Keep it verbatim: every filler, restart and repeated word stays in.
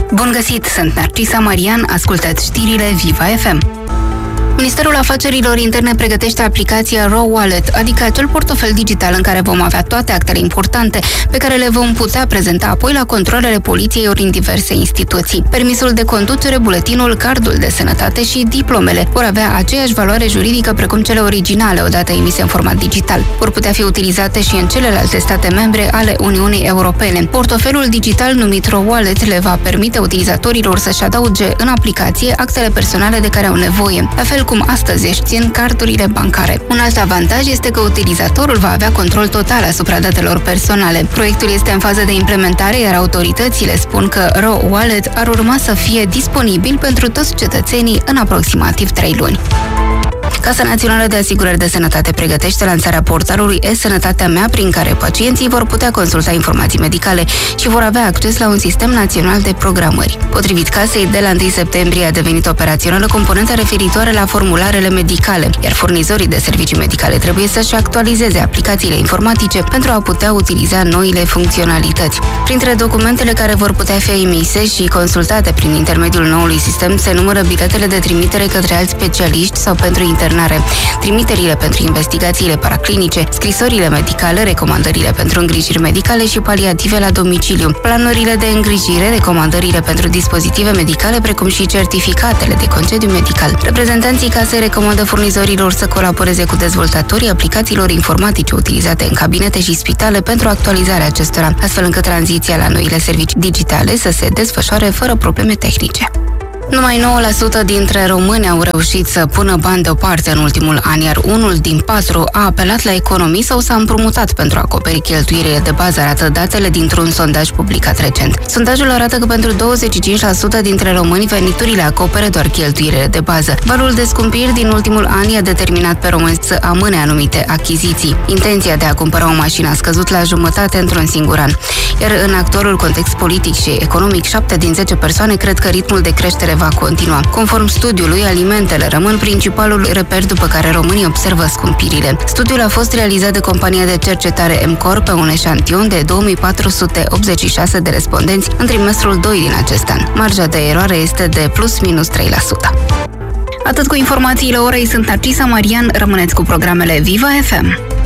Bun găsit, sunt Narcisa Marian, ascultați știrile Viva F M. Ministerul Afacerilor Interne pregătește aplicația Raw Wallet, adică acel portofel digital în care vom avea toate actele importante pe care le vom putea prezenta apoi la controalele poliției ori în diverse instituții. Permisul de conducere, buletinul, cardul de sănătate și diplomele vor avea aceeași valoare juridică precum cele originale odată emise în format digital. Vor putea fi utilizate și în celelalte state membre ale Uniunii Europene. Portofelul digital numit Raw Wallet le va permite utilizatorilor să-și adauge în aplicație actele personale de care au nevoie, la fel cum astăzi își țin cardurile bancare. Un alt avantaj este că utilizatorul va avea control total asupra datelor personale. Proiectul este în fază de implementare, iar autoritățile spun că Raw Wallet ar urma să fie disponibil pentru toți cetățenii în aproximativ trei luni. Casa Națională de Asigurări de Sănătate pregătește lansarea portalului E-Sănătatea Mea, prin care pacienții vor putea consulta informații medicale și vor avea acces la un sistem național de programări. Potrivit casei, de la întâi septembrie a devenit operațională componenta referitoare la formularele medicale, iar furnizorii de servicii medicale trebuie să-și actualizeze aplicațiile informatice pentru a putea utiliza noile funcționalități. Printre documentele care vor putea fi emise și consultate prin intermediul noului sistem se numără biletele de trimitere către alți specialiști sau pentru internare, trimiterile pentru investigațiile paraclinice, scrisorile medicale, recomandările pentru îngrijiri medicale și paliative la domiciliu, planurile de îngrijire, recomandările pentru dispozitive medicale, precum și certificatele de concediu medical. Reprezentanții casei recomandă furnizorilor să colaboreze cu dezvoltatorii aplicațiilor informatice utilizate în cabinete și spitale pentru actualizarea acestora, astfel încât tranziția la noile servicii digitale să se desfășoare fără probleme tehnice. Numai nouă la sută dintre români au reușit să pună bani deoparte în ultimul an, iar unul din patru a apelat la economii sau s-a împrumutat pentru a acoperi cheltuielile de bază, arată datele dintr-un sondaj publicat recent. Sondajul arată că pentru douăzeci și cinci la sută dintre români veniturile acoperă doar cheltuielile de bază. Valul de scumpiri din ultimul an i-a determinat pe români să amâne anumite achiziții. Intenția de a cumpăra o mașină a scăzut la jumătate într-un singur an. Iar în actualul context politic și economic, șapte din zece persoane cred că ritmul de creștere va continua. Conform studiului, alimentele rămân principalul reper după care românii observă scumpirile. Studiul a fost realizat de compania de cercetare M Corp pe un eșantion de două mii patru sute optzeci și șase de respondenți în trimestrul doi din acest an. Marja de eroare este de plus minus trei la sută. Atât cu informațiile orei, sunt Narcisa Marian, rămâneți cu programele Viva F M.